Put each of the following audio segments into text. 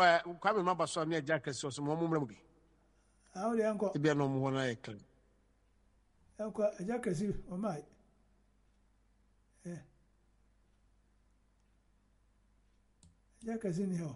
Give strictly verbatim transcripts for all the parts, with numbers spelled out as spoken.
Kwame Mabaso near Jackets or some more. How the uncle? To be a no more like Uncle Jackets or my. Jackets in here.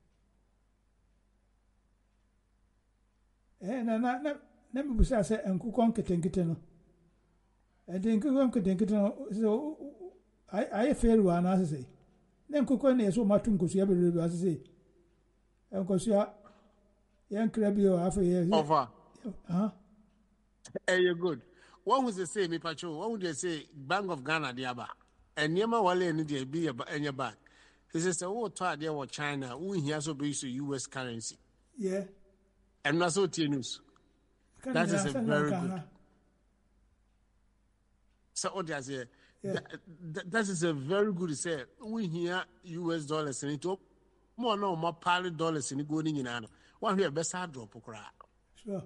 Eh, na na na na me busa se enku kon ketenkete no. E de enku kon ketenkete no so ai ai feru ana se. Na enku kon na so matu nkosu ya beredu ase se. Enkosu ya yan krabi o afa ye. Over. Huh? Hey, you're good. What was the say, me patrol? What would they say? Bank of Ghana, the Aba. And Yama Wale and the be in your back. He says, oh, taught there was China, who he also brings to U S currency. Yeah. And that's what news. That is a very good. So, what I say, that is a very good say. We hear U S dollars in it. More no more pilot dollars in the going in an one here best hard drop. Sure.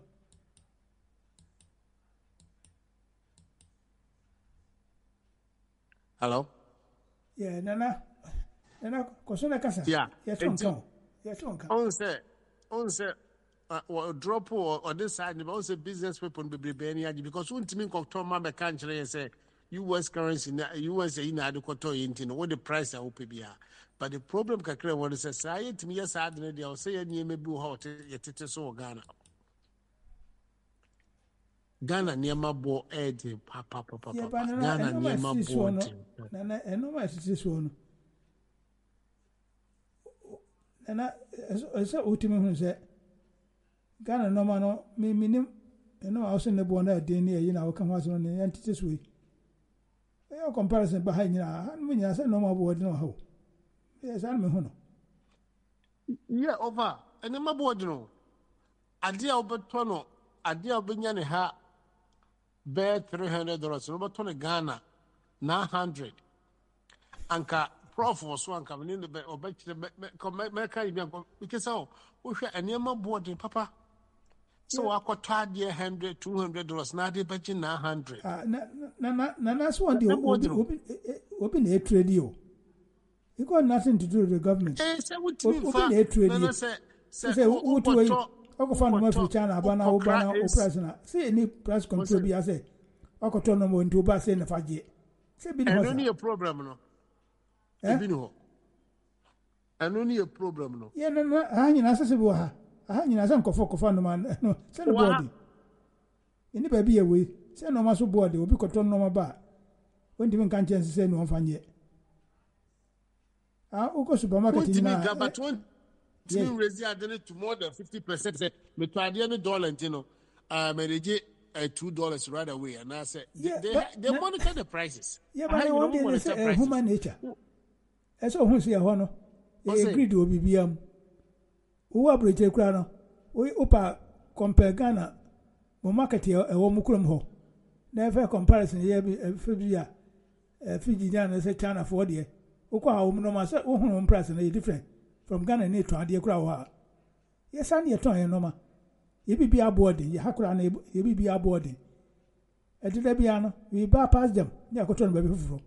Hello? Yeah, Nana. Nana, Kosona Casa. Yeah. Yeah, Tonka. Yeah, Tonka. On say, on say, or drop or this side, but also business weapon be benny because one team of Tom Mamba country and say U S currency, U S in adequate in what the price I hope be. But the problem Kakra what is a science to me, yes, I didn't know, say, near me boo hot yet it is so Ghana. Ghana near my boy, Eddie, papa, papa, Ghana near my boy. Nana, and no, my sister's one. Nana, as a ultimate said, Ghana no man, me minim, and no house in the bonnet, dear, you know, come out on the entities way. No comparison behind you, I mean, I said no more word, no how. Yes, I'm a hono. Yeah, over, and I'm a board, no. A dear Albertono, a dear Binyani ha. Bear three hundred dollars. Robert Tony Ghana nine hundred. Anka Prof was one coming in the bed or back to the Caribbean because oh, we share a near board in Papa. So I got tired year hundred, two hundred dollars. Now they bet nine hundred. Ah, na na na that's one the open open a trade you. You got nothing to do with the government. Eh, say what open a trade you. Say who to Oko fa no mafi China bana obana o price na say any price control bi say oko to no mo nti oba say na faje say bi no no problem no e bi no eno ni a problem no ye na na ha nyina say bi wa ha ha nyina say nkofo kofa no man no say no board any ba bi ye we say no ma so board obi koto no ma ba wonti men kan chance say no fanye ah oko supermarket na Yeah. Raise to more than fifty percent. Say, me try the dollar, you know, uh, manage uh, two dollars right away, and I said yeah, they but, they na, monitor the prices. Yeah, but I want to say uh, human nature. That's all who say a hono. They agree to be B M. Who are British crown? We upa compare Ghana, mo market here a home crum ho. Never comparison here be a Fibia, a Fiji down as a China for the Oka home no master, oh, home price and different. From Ghana ne to ade kura wa yes an ye ton ye no ma ye bi aboard ye hakura na ye bi aboard e de da bia no we bypass them ne akoto no ba bi fufuro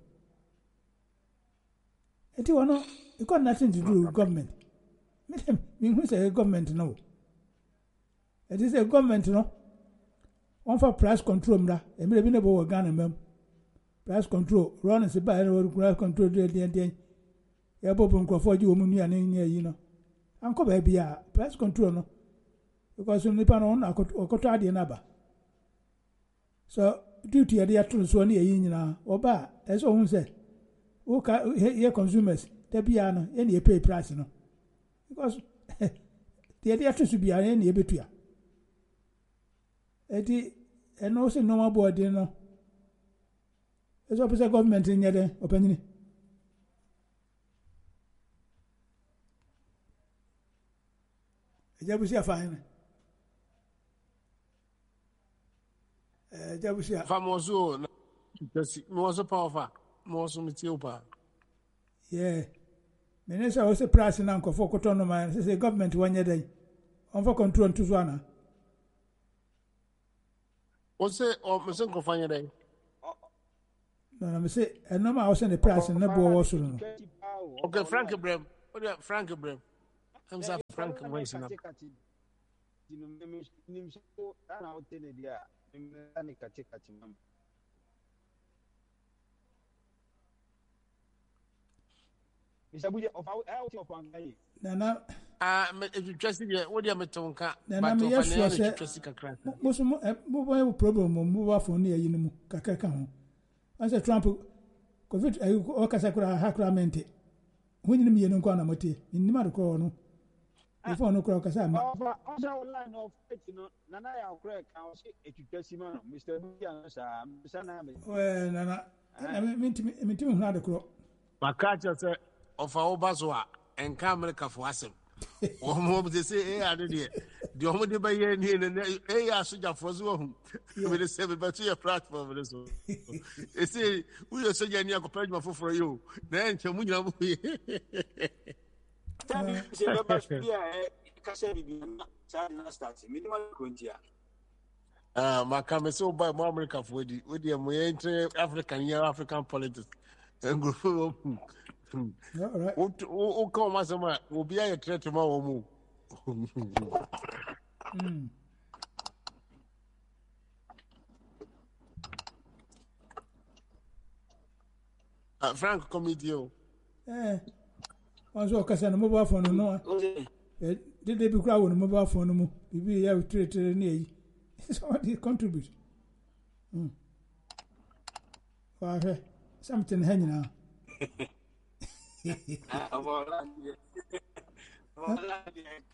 eti wono it got nothing to do with government me dem me who say government no it is a government no one for price control mra e me bi ne bo Ghana mem price control run is by price control de de de ya bobo nkrofo ji omu nua na nya yi no anko ba bia price control no because nipa no na akoto ade na ba so duty ya dia tun so na yi nyina oba eso hu se wo ka ye consumers da bia no ye na pay price no because dia dia tun so bia ye na ye betua eti eno se normal board no eso pese government nya de opanyini Jabusia fine. Eh Jabusia. Famoso na mozo power. Mozo mitiopa. Yeah. Minister was a price na nkofo koto no man say government wanye den. On for control to zwana. O say o me say nkofo anye den. No no me say e no ma o say the price na bo wo so no. Okay, Frank Ibrahim. What Frank Ibrahim? I'm sorry, Frank wasting up. Nimshiko ana hoteli dia nimani katika timamu. Misabuja of out of angai. Nana Ah, if you trust it, what do you metonka? Nana me yesua se musu mo bo problem mo mobile phone ya yinu mu kakaka ho. Anse Trump covid o kasa kura hakura mente. Hunyi mi yenu kwa na motie. Ni ma ko no. Before no kura kasa ma. Also online of you know nana ya kura kan o se etutwasi ma Mister Buja sa sana me. We nana minti minti hu na de kuro. Makacha say of our bazwa and America for us. Omo they say eh ade de. The omo de baye ni ne eh ya soja for so hu. We dey say but your platform this so. They say we are soja ni akopaj ma for you. Na enche mu nyina mu. Tabi se be ba bia eh kasa bibi na sa na start minimal kontia. Ah, makame so by more America for the with the enter African year African politics. And group All right. O come as a will be a threat to my move. Frank committee. Eh. Once o kasa no mobile phone no. Eh, did they be crowd on mobile phone no. Bibi ya treat ni so they contribute. Hmm. Wa he something hanging Ah, voilà. Voilà.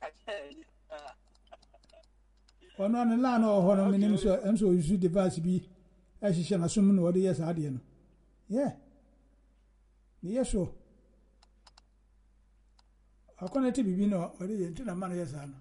Ono ne la no ho no minim so em so use device bi a hihye na sum no ode yes ade no. Yeah. Ni yeso. Akona te bibi no ode ye ntina ma no yes ano.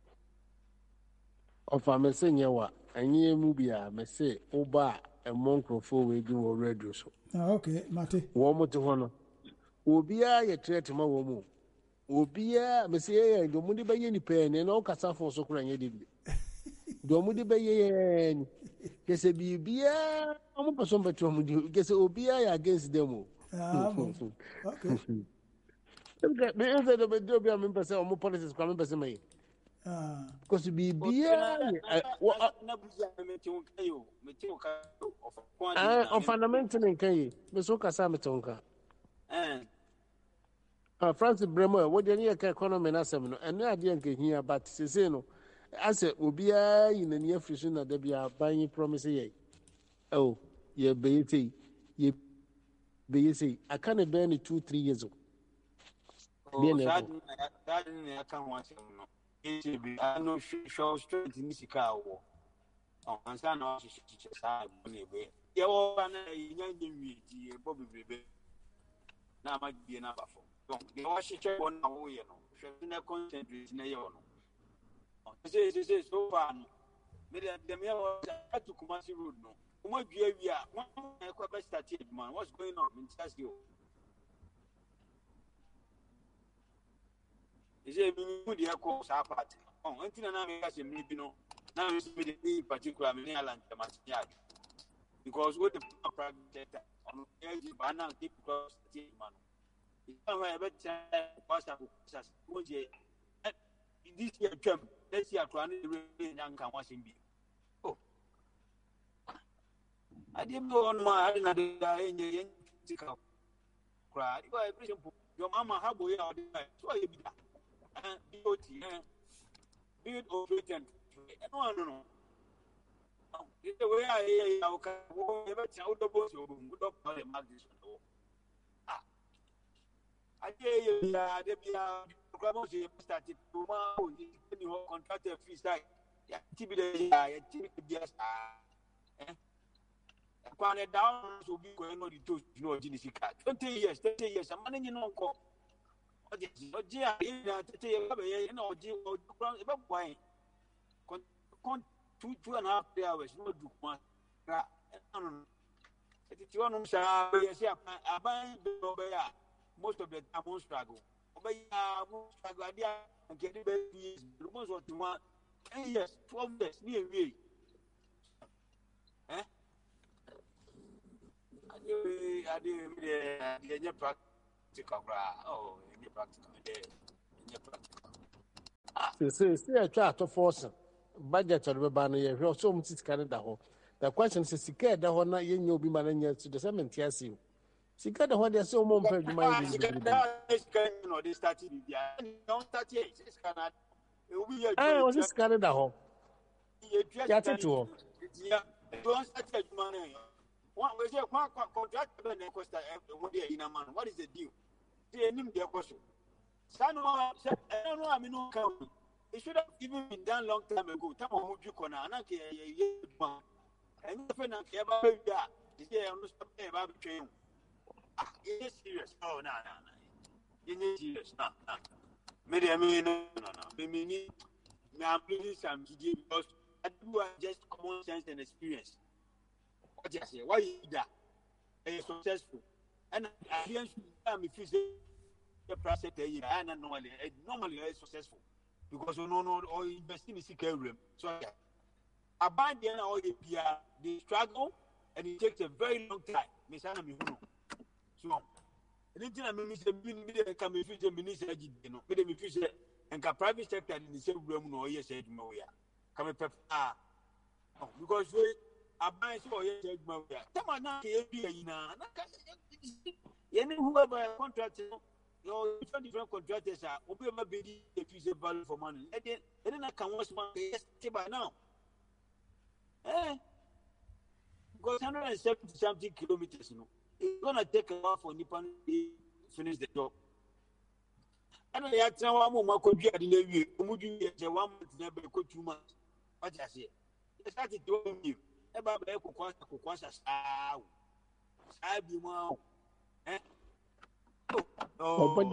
Ofa me se nyewa anyi mu bia me se oba e monkrofo we di wo radio so. Ah okay, mate. Wo mo te ho no. Obia ye threat ma wo mu. Obia me se ye ndo mu di baye ni pe ne no kasa fo so kura nye di. Ndo mu di baye ni. Kese bibia omo person betro mu di. Kese obia ya against them. Ah, okay. Me ese do be do bia me person omo politics kwa me person me. Ah. Because bibia na buja me ti unkayo me ti unkayo of kwani. ah on fundamental nkai me so kasa me tonka. Eh. Ah, Francis Bremo, what the near economy na sem no, and na dey nke hia but say no. As obia in the near future na there be a buying promise ye. Oh, ye be say, ye be say, I can't bear ni two three years old. Be na that na kan wa sem no. It be I no show straight ni sika wo. Oh, ansa na so so sa ni be. Ye wo na nya nya wi ti e bo bebrebe. Na ma bi na ba fo. Donc, the Washington one now, you know, should not concentrate in a year. Say, say, so far, the mayor was to Kumasi Road. No, what we are, one started, man. What's going on in Tasio? Is a good course apart. Oh, until now, I has a Milipino. Now it's in particular, Minaland, because what the private on the edge of Anna keep close to man. This year, Trump, this year, trying to young can watch him be. Oh, I didn't go on my idea. Cry, your mamma, how boy, so I be that. B O T, be it operating. No, no, no. The way I hear you, I never tell the boss you would not mark this. I hear you, there be a grammar started to my contractor fees like T B D, T B D S. Quan down will be going on to no Genesis card. Twenty years, thirty years, I'm managing on call. Oh, dear, you know, why? Two, two and a half hours, no do one. It's one of them, I buy most of the time won't struggle. But I won't struggle and get it back years, most of the one, ten years, twelve years, near me. Eh? I do, I do, practical. Oh, in your practical, in your practical. say say say a try to force budget on the ban here so much Canada ho. The question is sika da ho na yen obi ma na nya to the same ntiase. Sika da ho dey so mo mpa adwuma yi sika da sika no dey start bi bia don't start here sika na e obi ye ah was sika da ho ya teto ya don't start adwuma na yo one we say kwa contract be na costa e mo dey ina man what is the deal say enim dey koso sanu say no no am no kan it should have even been done long time ago time o mu dwi kona na ke ye adwuma and if na ke ba be bia this year no stop e ba betwen it's serious. Oh, no, no, no. It's serious. No, no. Maybe I mean, no, no, no. Maybe me, I'm losing some G D because I do just common sense and experience. What you say? Why you that? Are successful? And I didn't if you say the process there, and normally, normally are successful because you know, no, or invest in the secret room. So I buy the end all the P R, they struggle and it takes a very long time. Miss Anna, me who know. So, anything I mean, Mister Bin, me dey come if you minister, you know, me dey me fish and ka private sector in the same room no yes said no ya. Come pep ah, because we I buy so yes said no ya. Tell me now, you be na na ka. Any whoever contract, you know, different contractors are open my baby if you say value for money. And then, and then I can watch my yes by now. Eh? Because one hundred seventy something kilometers, you know. It's gonna take a while for Nippon to finish the job. And I had one more could be at the Navy, one month, never go two months. What I say? They started doing you about the Kukwasa. I be more. Oh,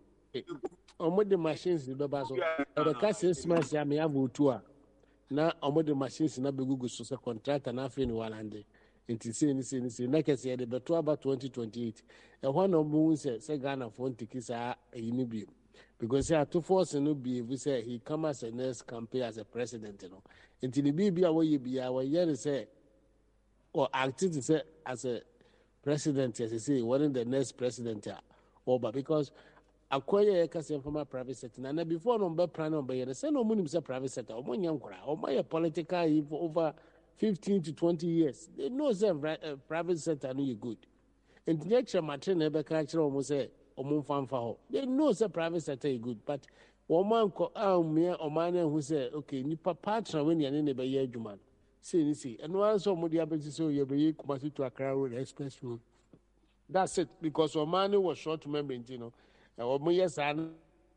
but the machines, the Babazo, the Cassis Mas Yamiabu tour. Now, all the machines in a big social contract and nothing in one hand. Nti say ni say ni say na kese de beto about twenty twenty-eight e ho no mu say say Ghana for ntiki sa yini bi because say to force no be we say he come as a next campaign as a president no nti ni bi bia wo ye bia wo ye say or acting say as a president as say one the next president or but because akoye kase from a private sector na before no be plan no be ye say no mu ni say private sector o mo nya nkora o my political over fifteen to twenty years. They know that uh, private sector no you good. And the extra matter never catch almost say or fan for they know that private sector is good. But one man call out me or man who say, okay, you partner when you're in the Bay Juman. See, see, and once somebody happens to say you're being committed to a crowd express road. That's it, because one man was short to remember, you know, or more yes, and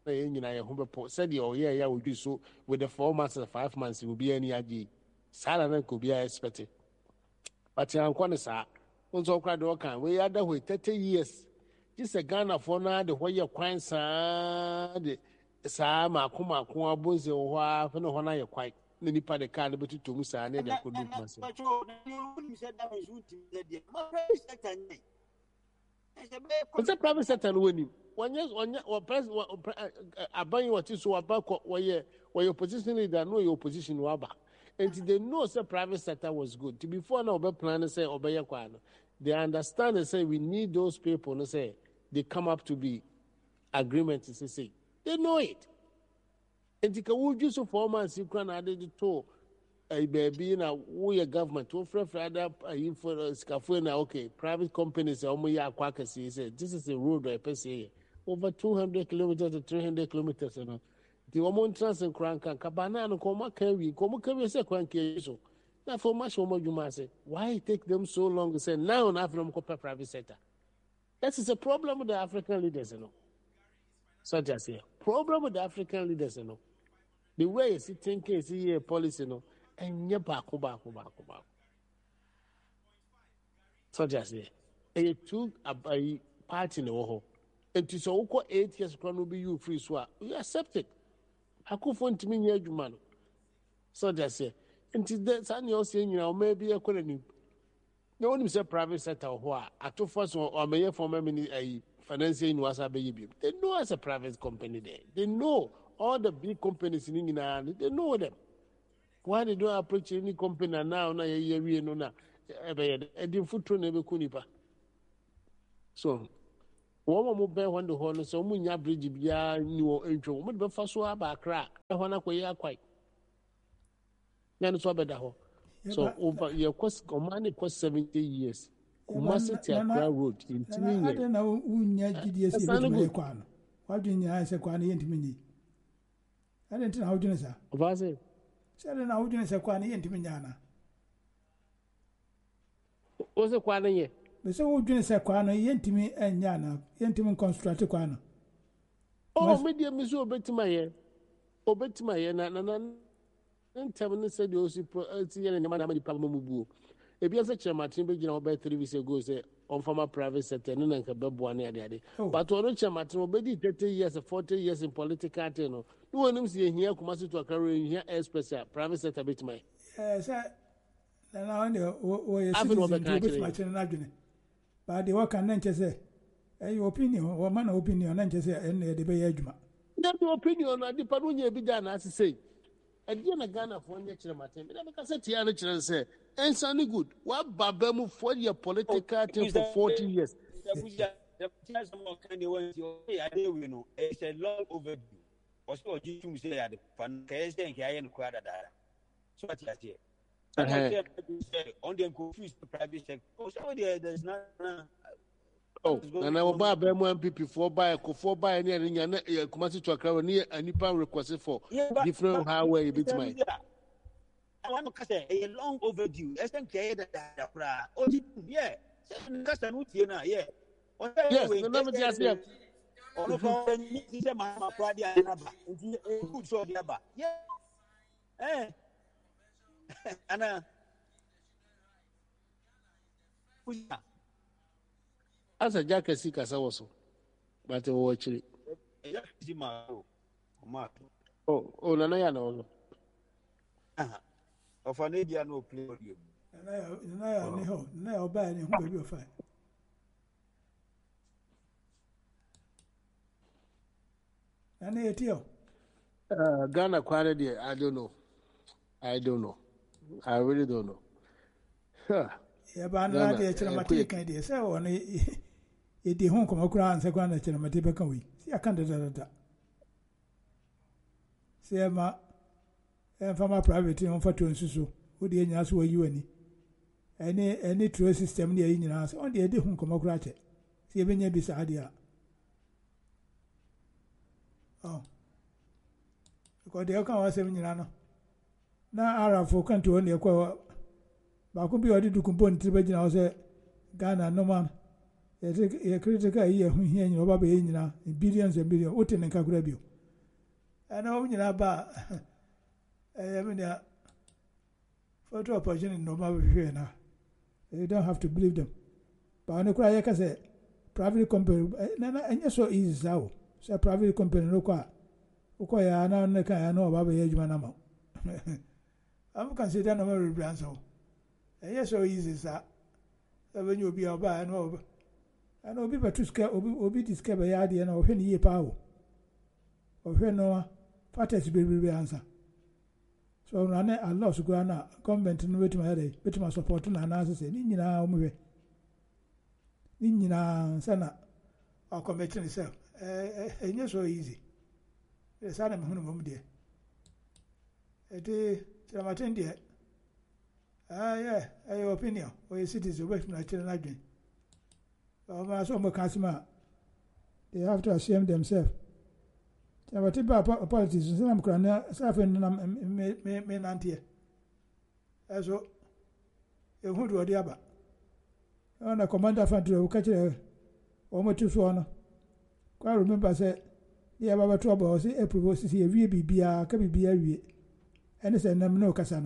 said, oh, yeah, yeah, we do so with the four months and five months, it will be any idea. Salary could be expected. But I'm going to say, also, we are the way thirty years. Just a Ghana for now, the way you're quite sad. Sama, Kuma, Kuma, Bozi, or half, and when I are quite many part of the car, but to Musa, and I could do myself. But you said that was routine. What's a private sector winning? One year, one year, or press, I buy you what is so about where your position is, I know your position, Waba. And they know the private sector was good. To before now, plan say obey they understand and say we need those people. And say they come up to be agreement to say they know it. And they can use four months you can add it to a baby now. We a government to free other for scaffold now. Okay, private companies are only a say this is a road I per se over two hundred kilometers to three hundred kilometers. You know. The woman trans and crank and cabana and coma carry, coma carry a second case. Now, for much more you must say, why take them so long to say now on African private sector? That is a problem with the African leaders, you know. So just say, problem with the African leaders, you know. The way you see thinking, see a policy, you know, and you're back, back, back, back. So just say, a two a party in the whole. And to so eight years, can be you free swap. You accept it. I could find to me, man. So just say, and that's you're saying, you know, maybe I couldn't. No one is a private sector who are at two first or may for many a financing was a baby. They know as a private company there. They know all the big companies in England, they know them. Why they don't approach any company now? Now, you know, now, a foot never kunipa. So, wɔn a wɔbɛn hɔ de hɔ no sɛ wɔn nya bridge biara ni wɔ ntwom wɔn de bɛfa so aba akra ɛhɔ no akɔyɛ akwae na no so abɛda hɔ so over yɛkɔ ɔman ne kɔ seventy years Kumasi to Accra road ntumi yɛ ade na wunya gidi esi ebetuma ekwa no wadwe nyina sɛ kwa no yɛntumi nyi ade ntina wodwene sa ɔfaase sɛ ade na wodwene sɛ kwa no yɛntumi nya na o sɛ kwa no yɛ bɛsɛ wodwene sɛ kwa no yɛntumi anya na yɛntumi construct kwa no oh media mi so obetima yɛ obetima yɛ na na na ntɛm ne sɛ deɛ osi pro ti yɛ ne nema na ma nipa ma mu buo ebi ase kyerɛ matin bɛ gyina ɔbɛ three weeks ago sɛ ɔnfama private sector ne na nka bɛboa ne ade ade but ɔno kyerɛ matin ɔbɛdi thirty years forty years in political thing no ne wɔn nim sɛ ehia Kumasi to Accra road ehia express a private sector bɛtima yɛ ɛɛ sɛ na wɔn deɛ wɔyɛ citizen to bɛtuma kyerɛ n'adwene but deɛ wɔka ne nkyɛ sɛ ɛyɛ opinion wɔma na opinion na nkyɛ sɛ ɛna yɛde bɛyɛ adwuma dabi opinion na nipa no nyɛ bi da na asese ɛdeɛ na Ghana fo nyɛ kyerɛ matin bi na bɛka sɛ tia no kyerɛ sɛ ɛnsa ne good waba bɛ mu for your political thing for forty years it's a long overdue also oji tum say ya de fan ka yes den ka ya no kwa dada so what you say on the confused private sector so there there's not oh na na oba bɛ mu M P P for buy ko for buy ne ne nya na Kumasi to Accra ne anipa request for different highway bit my I want to say a long overdue. I think I that oh yeah. Because I know you now, yeah. Yes, the number just here. Oh no, you say my pride and number. Good so the number. Yeah. Eh. Anna. As a jacket seek as also. But I watch it. Oh, oh, no, no, no. Uh-huh. Of an idea no play audio. And I know, now buy any home you find. And A T O. Uh, Ghana quality, I don't know. I don't know. I really don't know. Huh. Yeah, but I'm not a chromatic idea. So on it, the home come across and second chromatic can we? See, I can't do that. See, ma. From a private on for two so would the anyas were you any any any true system near in us on the day whom come across it. See, even ye beside ya. Oh, because the account was seven years now. Arab for country only a quail, but could be ordered to compone to Virgin House, Ghana, no man. A critical year when here in your baby in billions and billions, what in a calculable. And all in about. I mean, uh, photo opportunity no matter here now. You don't have to believe them. But on the cry, I can say, private company, and you're so easy, so. So, private company, no car. Okay, I know, I know about the age man. I'm considering a very brand so. And you're so easy, sir. When you be about, I know, I know people to scare, or be discovered by idea and of any year power. Of when no, fattest be the answer. So run a loss grana government no wait my head bit my support na analysis ni nyina omwe ni nyina sana o committing itself eh eh so easy e sana me hunu mom de e de chamaten de ah yeah your opinion or your citizen wait na chira na dwen o ma so mo kasima they have to assume themselves. But if politics, I'm crying, suffering, me nantia. As well, you who do the other. On a commander factory, who catch a almost two swan. Quite remember, I said, yeah, about trouble, say, a proposes here, we be a cabby be a we. And it's a no casano.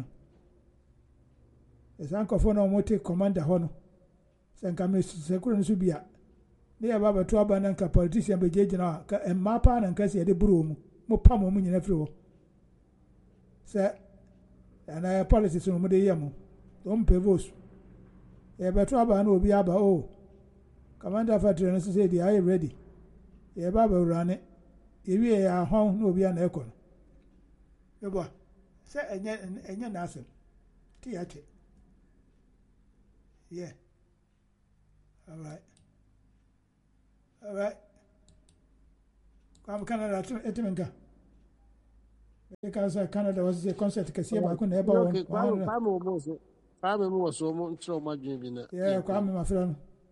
As Uncle Fono will take commander Hono. San Camus, Second Subia. They have a trouble and a politician be judging and mapa and Cassia de broom, more palm woman in a floor. Sir, and I apologize on the Yamu. Don't pay votes. They have a trouble and will be about oh. Commander Fatron said, I am ready. They have a run it. If we are home, no be an echo. The boy, sir, and yet, and yet, nothing. Tiate. Yeah. All right. All right. Come Canada, Etimenka. Because Canada was a concert, Cassia, I couldn't ever Okay, Kwame Kwame was Kwame was so so much dreaming. Yeah, Kwame, my friend.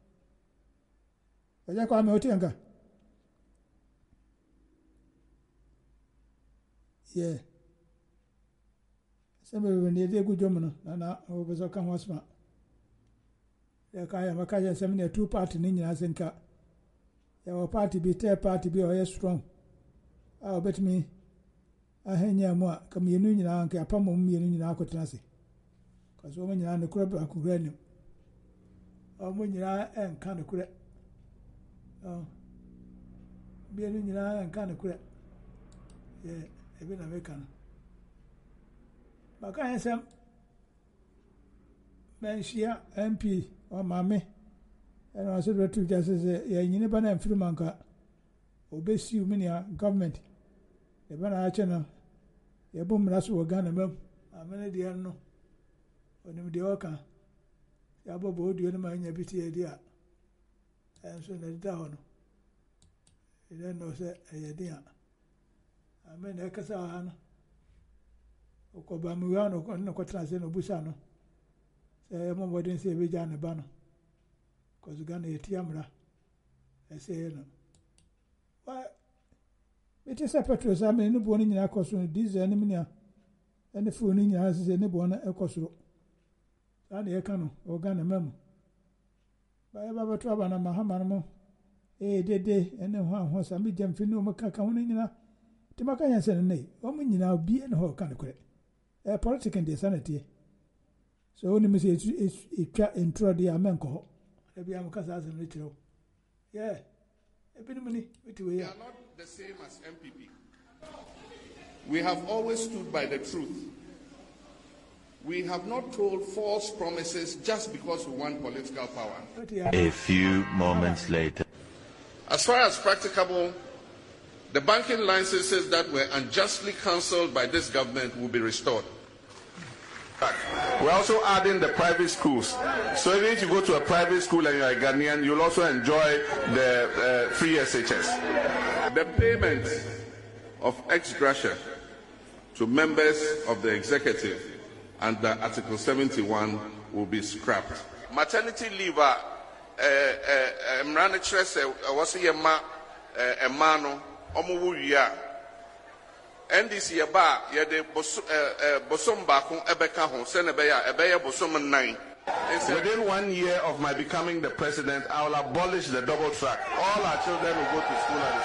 But I Kwame Otianka. Yeah. Somebody when they did good German, and I was a come was my. The Kaya Makaya Seminar two party Nina Zenka. Your party be third party be or strong. I'll bet me. I hang more, come in union uncle, a pump me in Alcotanasi. Because women are the crab I could grant him. Or when you are and kind of correct. Oh, be in union and kind of correct. Yeah, a bit American. But I am Menshia M P or Mammy. And I said to just say, yeah, you never know Freemanka. Obey you, many government. The banner channel. Ya bom raso wo Ghana mam amene de no onim de oka ya bobo odio no ma nya biti e dia enso na da ho no ile no se e dia amene kasa ha no okoba mu ya no no ko transe no busa no se mo modin se be ja ne ba no ko Ghana e tiamra e se no wa it is a petrol. I mean, no one in your costume, this enemy, and the phone in your house is any one a costume. And the canoe, or gun a memo. By Baba Trouble and Mahamamo, eh, de day, and no one was a medium fino macaca in your Timaka said, nay, woman, you now be and whole kind of credit. A political insanity. So only Miss is a cat intro the Amenco. Maybe I'm Casas and Ritual. Yeah, a bit of money, we are not the same as M P P. We have always stood by the truth. We have not told false promises just because we want political power. A few moments later. As far as practicable, the banking licenses that were unjustly cancelled by this government will be restored. We're also adding the private schools. So even if you go to a private school and you're a Ghanaian, you'll also enjoy the uh, free S H S. The payment of ex gratia to members of the executive under Article seventy-one will be scrapped. Maternity leave, Mrana Chese, was a ma, a mano, Omuya. N D C Yaba, Yade Bosom Bakun Ebeka Hon, Senebeya, Ebeya Bosom nine. Within one year of my becoming the president, I will abolish the double track. All our children will go to school at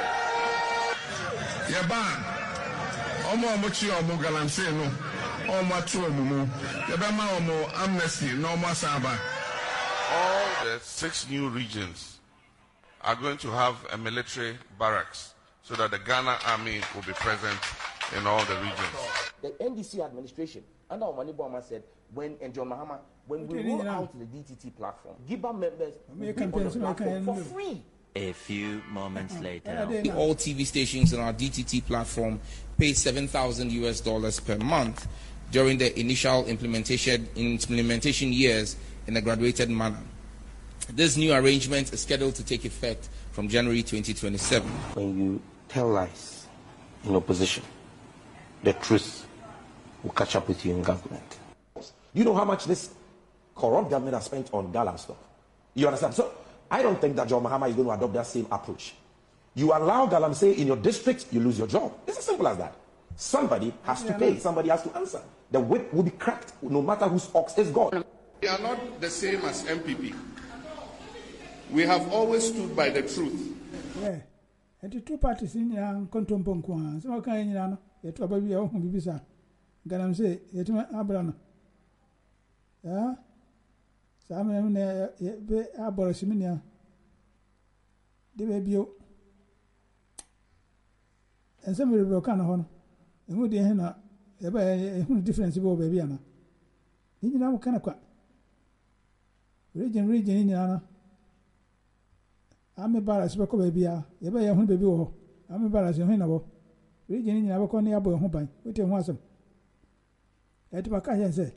the same time. Yaba, Omo Mochi Omo Galanseno, Omo Tuomu, Yabama Omo Amnesty, no more Saba. All the six new regions are going to have a military barracks so that the Ghana army will be present in all the regions. The N D C administration, under Omani Boma said, when and John Mahama, when we roll out the D T T platform, give our members will be on the platform for free. A few moments later. All T V stations on our D T T platform pay seven thousand U S dollars per month during the initial implementation implementation years in a graduated manner. This new arrangement is scheduled to take effect from January twenty twenty-seven. When you tell lies in opposition, the truth will catch up with you in government. You know how much this corrupt government has spent on Galam stuff? You understand? So I don't think that John Mahama is going to adopt that same approach. You allow Galamsey in your district, you lose your job. It's as simple as that. Somebody has to pay. Somebody has to answer. The whip will be cracked no matter whose ox is gone. We are not the same as M P P. We have always stood by the truth. Yeah. And the two parties in Yan Contompon, so can you know, yet to be your home visa. Galamsey, yet to Abrana. Yeah? Some of them be abolishiminia. The baby. And some of the kind of honor. And would the henna a difference about baby Anna. In your kind of quack. Region, region in Yana. I'm a barras, baby. You buy a home baby. I'm a barras in Hinabo. Region in our corner, home by, with him was some. At Bacaya say,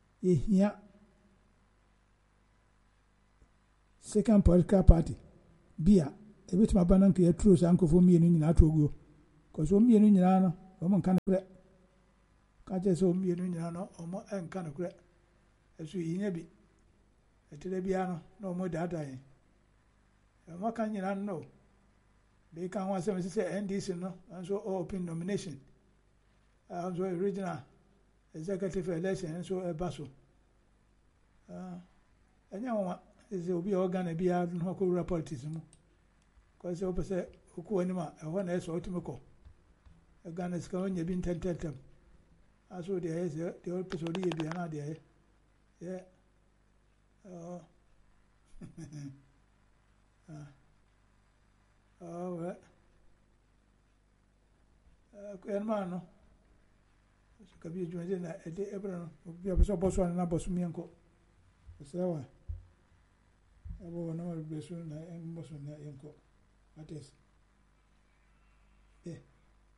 yeah. Second political party. bia e bit ma banan ke true san ko fo mienu nyina to go ko so mienu nyina no o mo kan kure ka je so mienu nyina no o mo en kan kure e so yinya bi e tele bia no no mo dada yin e mo kan nyina no they can want to say N D C no and so open nomination and so original executive election and so a basso uh and you know is will be organ be out no ko politics mu because you say ku anima e wona e so otimiko e Ghana is going to be tentem as so there is the old person dey be na there yeah oh oh well uh kwen mano so kabi juenje na ede ebra no bi abeso boso na boso mienko sewa abo na mal beso na en boso na yenko ates eh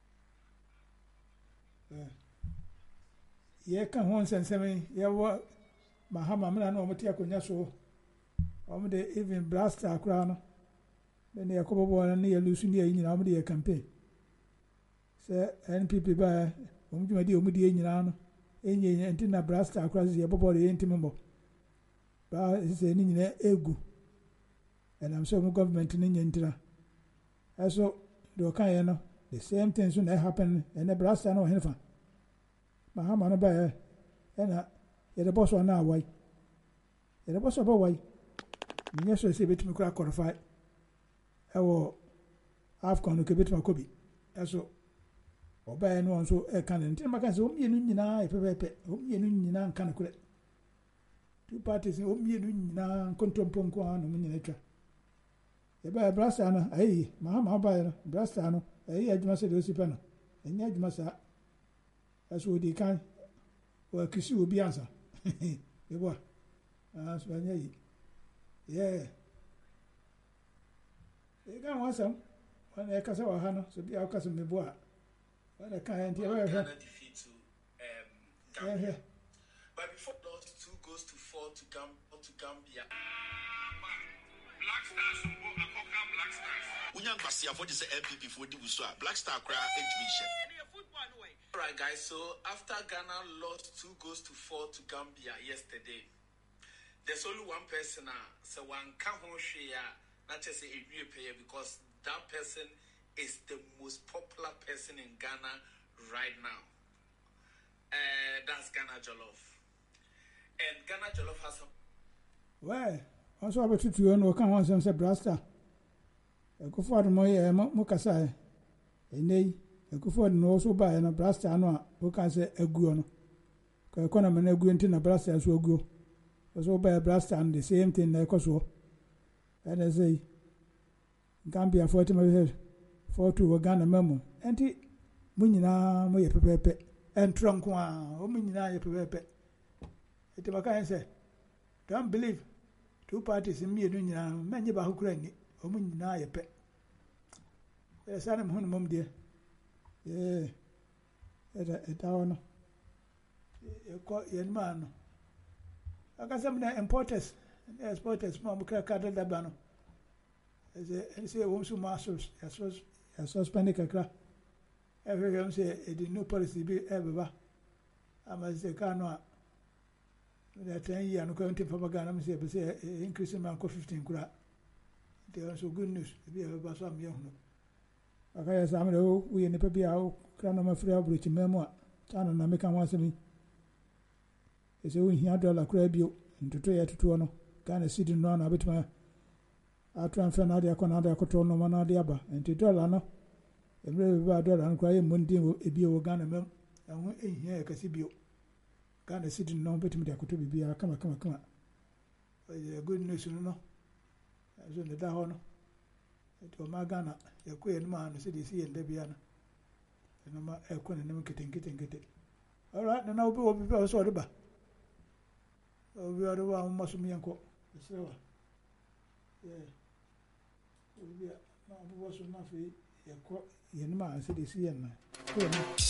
eh ye kan hon senseme ye wo mahama mena no moti akonya so o mo de even blaster akra no then they come over and they lose in the engine of the campaign. Say, N P P by Umudi Umudi Engine, engine and Tina Brasta across the above the intimate. But it's an engine egu. And I'm so government in India. As so, the Okayano, the same things when they happen, and the Brasta no Henfa. Mahama no by and a boss one now, why? A boss of a way. Yes, I say bit me crack qualified. Ewo afcon no kebet makobi eso obaye no so e kan nti maka se omienu nyina e pepepe omienu nyina nkan kure two parties omienu nyina kontompo nko anu nyina twa e ba brasa na ayi ma ma ba no brasa no ayi adwuma se de osipa no enya adwuma sa eso di kan o kisi obi ansa e bo ah so anya yi yeah they can't want some when they cast our hand, so be our cousin me boy. When they can't hear defeat to um Gambia. Yeah. But before those two goes to four to Gam to Gambia. Black Stars, Black Stars. Unyan Basia for this M P P for the Buswa. Black Star cry exhibition. Alright guys, so after Ghana lost two goes to four to Gambia yesterday, there's only one person uh, so one can't share. Not just a new player because that person is the most popular person in Ghana right now. Uh, that's Ghana Jollof. And Ghana Jollof has some. Well, also about to you know, come on, some say Brasta. I go for the Moya Mokasai. And they, I go for the no so by and a Brasta, no, who can say a guano. Because I can't go into a Brasta as well go. Also by a Brasta and the same thing like also. And I say, Gambia forty my head, four to Ghana memo. And it, Munina, my pepe, and Trunkwa, O Munina, pepe. It was say, don't believe two parties in me, many about who cranny, O Munina, pet. There's Adam Honum, dear. Yeah, at a town. You call your man. I got some importers. Exporters, Mamma Cracker Dabano. As I say, Woms Masters, as so Spanish a crack. Every time say, it did no policy be ever. I must say, Canoa. That ten year no counting for Magana, say, increasing my fifteen crack. They are so good news to be ever some young. Okay, as I'm the we in the paper, Cranoma free outreach memoir. Tana Namika wants me. It's a win here dollar crab you into three to two. Ghana sitting down a bit my I transfer now the Canada control no man the aba and to dollar no a very bad dollar and cry Mundi a bio Ghana mem and we in here Cassibio Ghana sitting down bit me that could be a come come come good news no as in the down it was my Ghana a queen man city see and Debiana and I'm a queen and getting getting getting all right now we'll be very sorry about we are the one must be uncle. Yeah. We are not was enough. You know, I said, see, and